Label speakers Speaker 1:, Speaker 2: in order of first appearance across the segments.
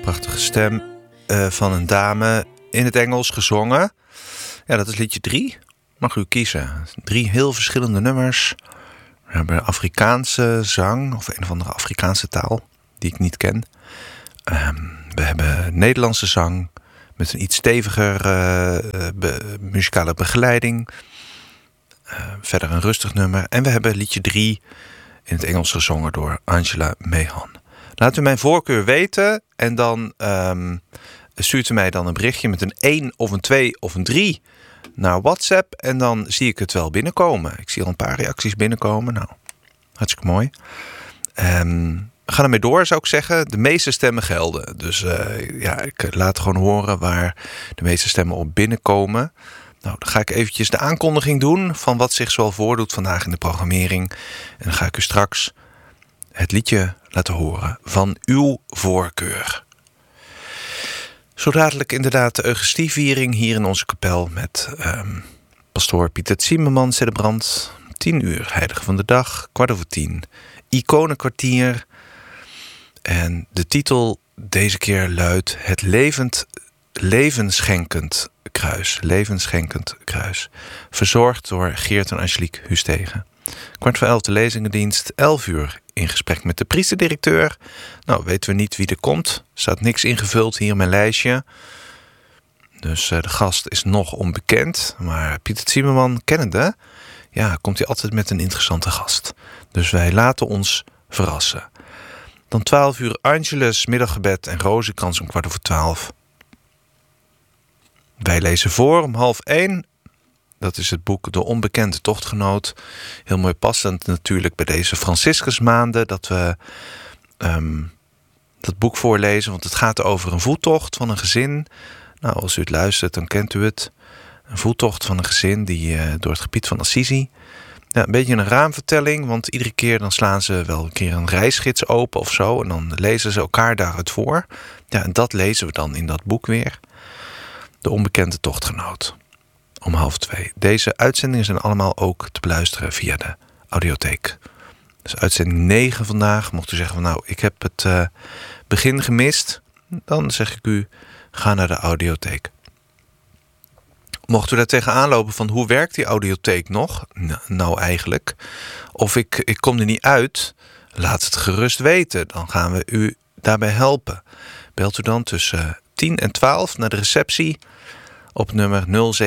Speaker 1: Prachtige stem van een dame in het Engels gezongen. Ja, dat is liedje 3. Mag u kiezen. 3 heel verschillende nummers. We hebben Afrikaanse zang of een of andere Afrikaanse taal die ik niet ken. We hebben Nederlandse zang met een iets steviger muzikale begeleiding. Verder een rustig nummer. En we hebben liedje 3 in het Engels gezongen door Angela Mehan. Laat u mijn voorkeur weten en dan stuurt u mij dan een berichtje met een 1 of een 2 of een 3 naar WhatsApp. En dan zie ik het wel binnenkomen. Ik zie al een paar reacties binnenkomen. Nou, hartstikke mooi. Ga ermee door, zou ik zeggen. De meeste stemmen gelden. Dus ik laat gewoon horen waar de meeste stemmen op binnenkomen. Nou, dan ga ik eventjes de aankondiging doen van wat zich zoal voordoet vandaag in de programmering. En dan ga ik u straks het liedje laten horen van uw voorkeur. Zo dadelijk inderdaad de Eucharistieviering hier in onze kapel met pastoor Pieter Zimmerman, celebrant. 10 uur, heilige van de dag, 10:15. Iconenkwartier. En de titel deze keer luidt Het levensschenkend kruis. Levensschenkend kruis. Verzorgd door Geert en Angelique Hustegen. 11:15 de lezingendienst. 11 uur in gesprek met de priesterdirecteur. Nou, weten we niet wie er komt. Er staat niks ingevuld hier in mijn lijstje. Dus de gast is nog onbekend. Maar Pieter Zimmerman kennende, ja, komt hij altijd met een interessante gast. Dus wij laten ons verrassen. Dan 12 uur Angelus, middaggebed en rozenkrans om 12:15. Wij lezen voor om 12:30. Dat is het boek De Onbekende Tochtgenoot. Heel mooi passend natuurlijk bij deze Franciscusmaanden dat we dat boek voorlezen. Want het gaat over een voettocht van een gezin. Nou, als u het luistert, dan kent u het. Een voettocht van een gezin die door het gebied van Assisi. Ja, een beetje een raamvertelling, want iedere keer dan slaan ze wel een keer een reisgids open of zo. En dan lezen ze elkaar daaruit voor. Ja, en dat lezen we dan in dat boek weer. De Onbekende Tochtgenoot. Om 12:30. Deze uitzendingen zijn allemaal ook te beluisteren via de audiotheek. Dus uitzending 9 vandaag. Mocht u zeggen van nou, ik heb het begin gemist. Dan zeg ik u, ga naar de audiotheek. Mocht u daar tegenaan lopen van hoe werkt die audiotheek nog? Nou eigenlijk. Of ik kom er niet uit. Laat het gerust weten. Dan gaan we u daarbij helpen. Belt u dan tussen 10 en 12 naar de receptie. Op nummer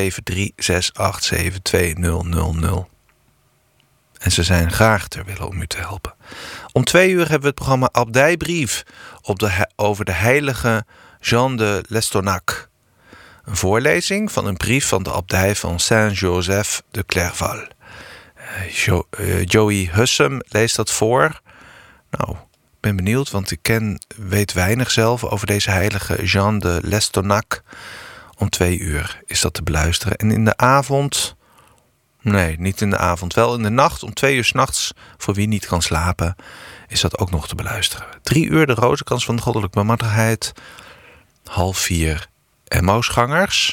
Speaker 1: 073-687-2000. En ze zijn graag ter wille om u te helpen. Om 2 uur hebben we het programma Abdijbrief over de heilige Jean de Lestonac. Een voorlezing van een brief van de abdij van Saint-Joseph de Clairval. Joey Hussem leest dat voor. Nou, ik ben benieuwd, want ik weet weinig zelf over deze heilige Jean de Lestonac. Om 2 uur is dat te beluisteren. En in de avond... Nee, niet in de avond. Wel in de nacht om 2 uur 's nachts. Voor wie niet kan slapen, is dat ook nog te beluisteren. 3 uur de rozenkans van de goddelijke barmhartigheid. 3:30 Emmausgangers.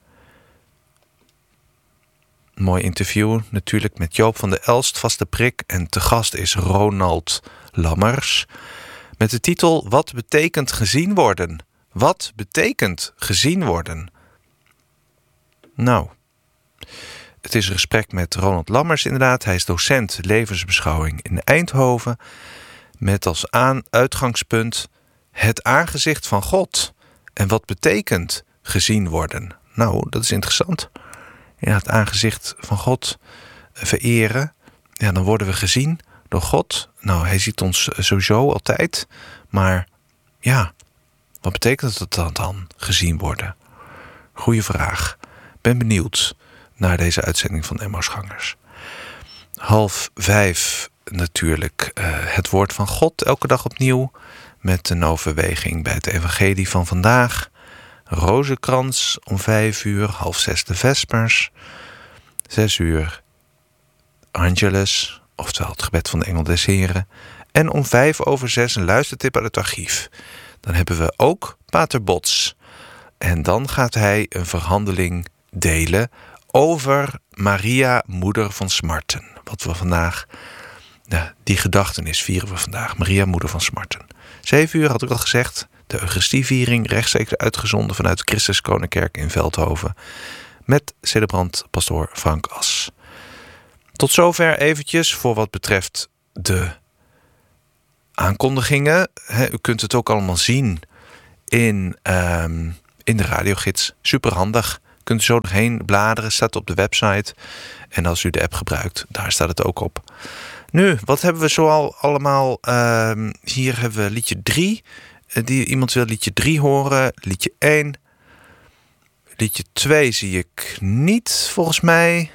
Speaker 1: Mooi interview natuurlijk met Joop van der Elst, vaste prik. En te gast is Ronald Lammers. Met de titel Wat betekent gezien worden? Wat betekent gezien worden? Nou, het is een gesprek met Ronald Lammers inderdaad. Hij is docent levensbeschouwing in Eindhoven. Met als uitgangspunt het aangezicht van God. En wat betekent gezien worden? Nou, dat is interessant. Ja, het aangezicht van God vereren. Ja, dan worden we gezien door God. Nou, hij ziet ons sowieso altijd. Maar ja, wat betekent het dan gezien worden? Goeie vraag. Ben benieuwd naar deze uitzending van Emmausgangers. 4:30 natuurlijk het woord van God elke dag opnieuw. Met een overweging bij het evangelie van vandaag. Rozenkrans om 5 uur, 5:30 de vespers. 6 uur Angelus, oftewel het gebed van de Engel des Heren. En om 5:05 een luistertip uit het archief. Dan hebben we ook Pater Bots. En dan gaat hij een verhandeling delen over Maria, moeder van smarten. Wat we vandaag, die gedachtenis vieren we vandaag. Maria, moeder van smarten. 7 uur had ik al gezegd, de Eucharistieviering, rechtstreeks uitgezonden vanuit de Christus Koningkerk in Veldhoven. Met celebrant pastoor Frank As. Tot zover eventjes voor wat betreft de aankondigingen. U kunt het ook allemaal zien in de radiogids. Superhandig. Kunt u zo doorheen bladeren, staat op de website. En als u de app gebruikt, daar staat het ook op. Nu, wat hebben we zoal allemaal? Hier hebben we liedje 3. Iemand wil liedje 3 horen. Liedje 1. Liedje 2 zie ik niet, volgens mij.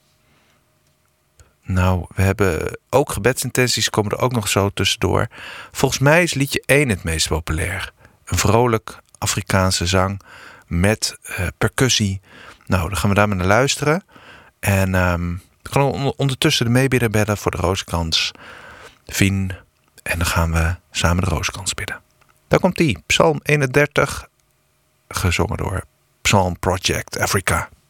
Speaker 1: Nou, we hebben ook gebedsintenties, komen er ook nog zo tussendoor. Volgens mij is liedje 1 het meest populair. Een vrolijk Afrikaanse zang met percussie. Nou, dan gaan we daar maar naar luisteren. En we gaan ondertussen de meebidden bellen voor de Rozenkrans. Fien. En dan gaan we samen de Rozenkrans bidden. Daar komt die, Psalm 31, gezongen door Psalm Project Africa.